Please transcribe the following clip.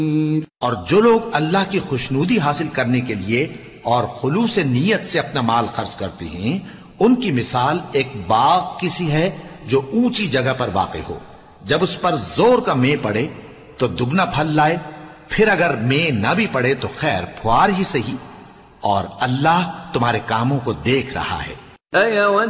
और जो लोग अल्लाह की खुशनूदी हासिल करने के लिए और खुलूस नीयत से अपना माल खर्च करते हैं, उनकी मिसाल एक बाग की सी है जो ऊंची जगह पर वाक़ई हो। जब उस पर जोर का मे पड़े तो दुगना फल लाए, फिर अगर मे न भी पड़े तो खैर फुआर ही सही, और अल्लाह तुम्हारे कामों को देख रहा है।